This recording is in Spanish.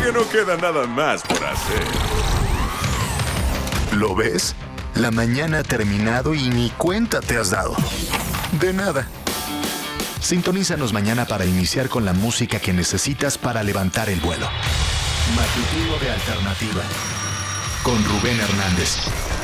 que no queda nada más por hacer. ¿Lo ves? La mañana ha terminado y ni cuenta te has dado. De nada. Sintonízanos mañana para iniciar con la música que necesitas para levantar el vuelo. Matutino de Alternativa con Rubén Hernández.